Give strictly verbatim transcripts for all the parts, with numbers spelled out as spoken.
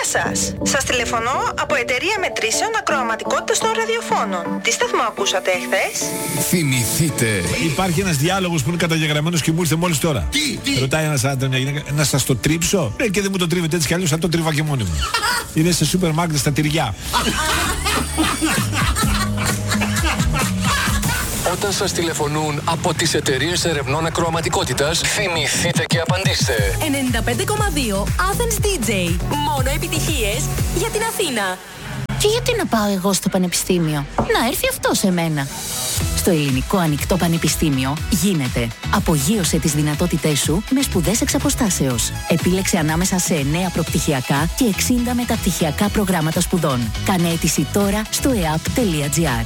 σας. Σας τηλεφωνώ από εταιρεία μετρήσεων ακροαματικότητας των ραδιοφώνων. Τι σταθμό ακούσατε εχθές? Θυμηθείτε. Υπάρχει ένας διάλογος που είναι καταγεγραμμένος και μου ήρθε μόλις τώρα. Τι, τι? Ρωτάει ένας άντρα μια γυναίκα, να σας το τρίψω? Ναι, και δεν μου το τρίβετε έτσι κι αλλιώς, θα το τρίβα και μόνη μου. Είναι σε σούπερ μάρκετ στα τυριά. Όταν σας τηλεφωνούν από τις εταιρείες ερευνών ακροαματικότητας, θυμηθείτε και απαντήστε. ενενήντα πέντε κόμμα δύο Athens ντι τζέι. Μόνο επιτυχίες για την Αθήνα. Και γιατί να πάω εγώ στο πανεπιστήμιο? Να έρθει αυτό σε μένα. Στο Ελληνικό Ανοιχτό Πανεπιστήμιο γίνεται. Απογείωσε τις δυνατότητές σου με σπουδές εξ αποστάσεως. Επίλεξε ανάμεσα σε εννέα προπτυχιακά και εξήντα μεταπτυχιακά προγράμματα σπουδών. Κάνε αίτηση τώρα στο e a p τελεία g r.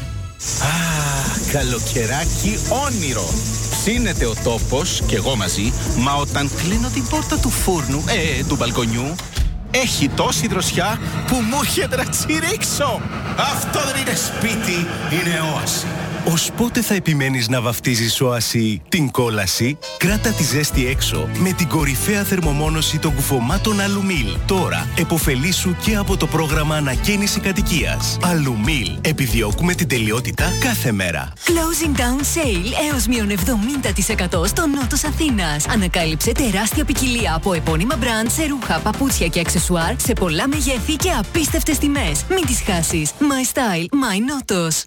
Α, καλοκαιράκι όνειρο. Ψήνεται ο τόπος και εγώ μαζί, μα όταν κλείνω την πόρτα του φούρνου, ε, του μπαλκονιού, έχει τόση δροσιά που μου έρχεται να τσιρίξω. Αυτό δεν είναι σπίτι, είναι όαση. Ως πότε θα επιμένεις να βαφτίζεις όαση την κόλαση? Κράτα τη ζέστη έξω με την κορυφαία θερμομόνωση των κουφωμάτων Αλουμίλ. Τώρα εποφελήσου και από το πρόγραμμα ανακαίνιση κατοικίας. Αλουμίλ. Επιδιώκουμε την τελειότητα κάθε μέρα. Closing down sale έως μείον εβδομήντα τοις εκατό στο νότος Αθήνας. Ανακάλυψε τεράστια ποικιλία από επώνυμα μπραντ σε ρούχα, παπούτσια και αξεσουάρ σε πολλά μεγέθη και απίστευτες τιμές. Μην τις χάσεις. My style, my νότος.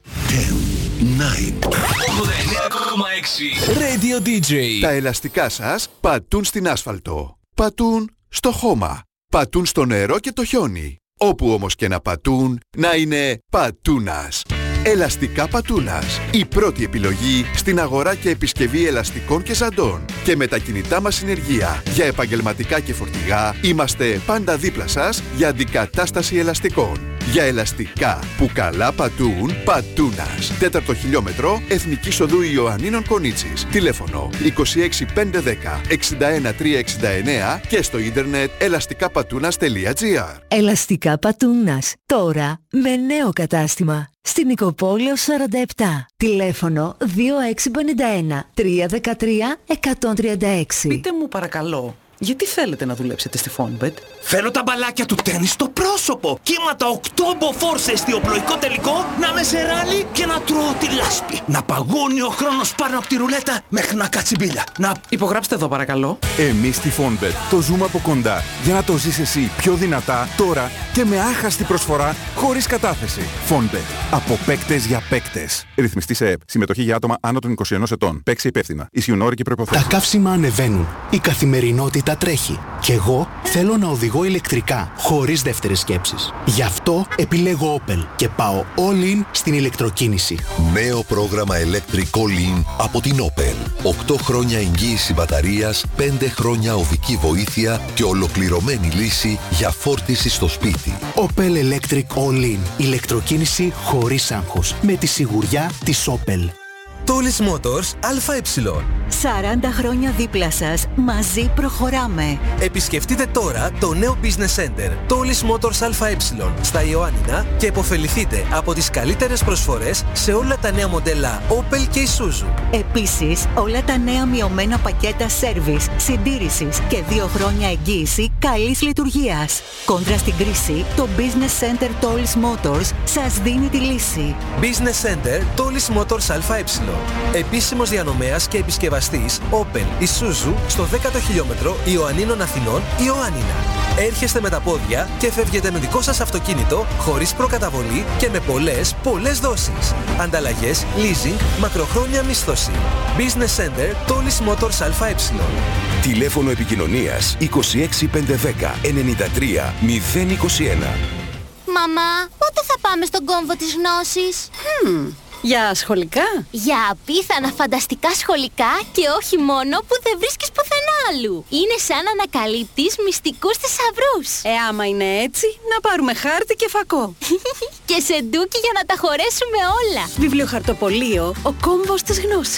ογδόντα εννέα κόμμα έξι Radio ντι τζέι. Τα ελαστικά σας πατούν στην άσφαλτο. Πατούν στο χώμα. Πατούν στο νερό και το χιόνι. Όπου όμως και να πατούν, να είναι πατούνας. Ελαστικά Πατούνας. Η πρώτη επιλογή στην αγορά και επισκευή ελαστικών και ζαντών. Και με τα κινητά μας συνεργεία για επαγγελματικά και φορτηγά, είμαστε πάντα δίπλα σας για αντικατάσταση ελαστικών. Για ελαστικά που καλά πατούν, Πατούνας. Τέταρτο χιλιόμετρο, Εθνικής Οδού Ιωαννίνων Κονίτσης. Τηλέφωνο είκοσι έξι πεντακόσια δέκα εξήντα ένα τριακόσια εξήντα εννέα και στο ίντερνετ ελαστικαπατούνας τελεία τζι άρ. Ελαστικά Πατούνας. Τώρα με νέο κατάστημα. Στην Νικοπόλεως σαράντα επτά. Τηλέφωνο δύο έξι πέντε ένα τριακόσια δεκατρία εκατόν τριάντα έξι. Πείτε μου παρακαλώ, γιατί θέλετε να δουλέψετε στη Φόνμπετ? Θέλω τα μπαλάκια του τέννις στο πρόσωπο. Κύματα οκτώ μποφόρ σε εστιοπλοϊκό τελικό, να με σε ράλι και να τρώω τη λάσπη. Να παγώνει ο χρόνος πάνω από τη ρουλέτα μέχρι να κάτσει μπίλια. Να... Υπογράψτε εδώ παρακαλώ. Εμείς στη Φόνμπετ το ζούμε από κοντά για να το ζεις εσύ πιο δυνατά τώρα και με άχαστη προσφορά χωρίς κατάθεση. Φόνμπετ. Από παίκτες για παίκτες. Ρυθμιστή σε ΕΠ. Συμμετοχή για άτομα άνω των είκοσι ενός ετών. Παίξει υπεύθυνα. Ισχύουν όροι και προϋποθέσεις. Τα καύσιμα ανεβαίνουν. Η καθημερινότητα τρέχει. Κι εγώ θέλω να οδηγώ ηλεκτρικά, χωρίς δεύτερες σκέψεις. Γι' αυτό επιλέγω Opel και πάω all in στην ηλεκτροκίνηση. Νέο πρόγραμμα Electric All In από την Opel. οκτώ χρόνια εγγύηση μπαταρίας, πέντε χρόνια οδική βοήθεια και ολοκληρωμένη λύση για φόρτιση στο σπίτι. Opel Electric All In. Ηλεκτροκίνηση χωρίς άγχος. Με τη σιγουριά της Opel. Τόλις Motors ΑΕ. σαράντα χρόνια δίπλα σας. Μαζί προχωράμε. Επισκεφτείτε τώρα το νέο Business Center Τόλις Motors ΑΕ στα Ιωάννινα και επωφεληθείτε από τις καλύτερες προσφορές σε όλα τα νέα μοντέλα Opel και Isuzu. Επίσης, όλα τα νέα μειωμένα πακέτα service, συντήρησης και δύο χρόνια εγγύηση καλής λειτουργίας. Κόντρα στην κρίση, το Business Center Τόλις Motors σας δίνει τη λύση. Business Center Τόλις Motors ΑΕ. Επίσημος διανομέας και επισκευαστής Opel Isuzu στο δέκατο χιλιόμετρο Ιωαννίνων Αθηνών, Ιωάννινα. Έρχεστε με τα πόδια και φεύγετε με δικό σας αυτοκίνητο χωρίς προκαταβολή και με πολλές, πολλές δόσεις. Ανταλλαγές, leasing, μακροχρόνια μίσθωση. Business Center Τόλις Motors ΑΕ. Τηλέφωνο επικοινωνίας είκοσι έξι πεντακόσια δέκα ενενήντα τρία μηδέν είκοσι ένα. Μαμά, πότε θα πάμε στον κόμβο της γνώσης? Hmm. Για σχολικά? Για απίθανα φανταστικά σχολικά και όχι μόνο που δεν βρίσκεις πουθενά άλλου. Είναι σαν να ανακαλύπτεις μυστικούς θησαυρούς. Ε, άμα είναι έτσι, να πάρουμε χάρτη και φακό. Και σεντούκι για να τα χωρέσουμε όλα. Βιβλιοχαρτοπωλείο, ο κόμβος της γνώσης.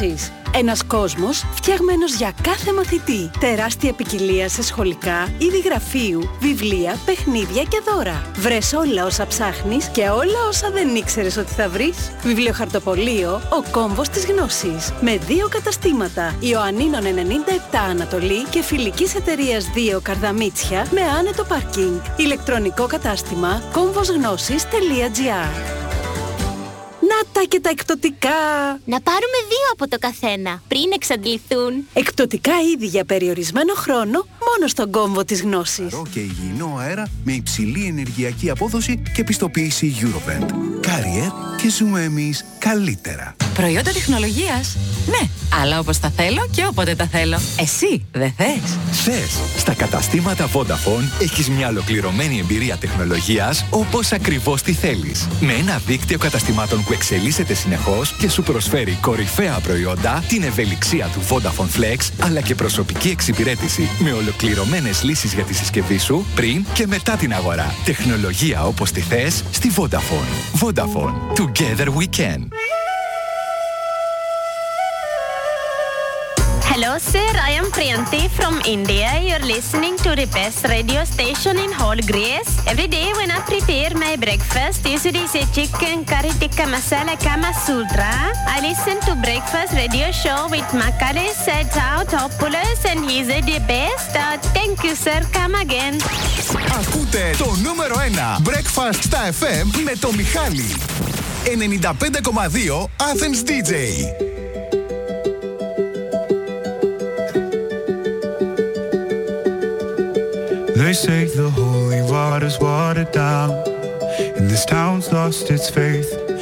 Ένας κόσμος φτιαγμένος για κάθε μαθητή. Τεράστια ποικιλία σε σχολικά, είδη γραφείου, βιβλία, παιχνίδια και δώρα. Βρες όλα όσα ψάχνεις και όλα όσα δεν ήξερες ότι θα βρεις. Βιβλιοχαρτοπωλείο, ο κόμβος της γνώσης. Με δύο καταστήματα, Ιωαννίνων ενενήντα επτά Ανατολή και Φιλικής Εταιρείας δύο Καρδαμίτσια με άνετο πάρκινγκ. Ηλεκτρονικό κατάστημα κόμβοσγνώσης τελεία τζι άρ. Να τα και τα εκπτωτικά! Να πάρουμε δύο από το καθένα, πριν εξαντληθούν. Εκπτωτικά είδη για περιορισμένο χρόνο, μόνο στον κόμβο της γνώσης. Καθαρό και υγιεινό αέρα με υψηλή ενεργειακή απόδοση και πιστοποίηση Eurovent. Carrier και ζούμε εμείς καλύτερα. Προϊόντα τεχνολογίας. Ναι, αλλά όπως τα θέλω και όποτε τα θέλω. Εσύ δεν θες? Θες. Στα καταστήματα Vodafone έχεις μια ολοκληρωμένη εμπειρία τεχνολογίας όπως ακριβώς τη θέλεις. Με ένα δίκτυο καταστημάτων που εξελίσσεται συνεχώς και σου προσφέρει κορυφαία προϊόντα, την ευελιξία του Vodafone Flex, αλλά και προσωπική εξυπηρέτηση με ολοκληρωμένες λύσεις για τη συσκευή σου πριν και μετά την αγορά. Τεχνολογία όπως τη θες στη Vodafone. Vodafone. Together we can. Hello sir, I am Priyanti from India. You're listening to the best radio station in whole Greece. Every day when I prepare my breakfast, usually it's a chicken curry tikka masala kama sutra. I listen to breakfast radio show with Makalis Tsautopoulos and he's the best. Uh, thank you sir, come again. Ακούτε το νούμερο ένα Breakfast στα εφ εμ με το Μιχάλη. ενενήντα πέντε κόμμα δύο Athens ντι τζέι. They say the holy water's watered down, and this town's lost its faith.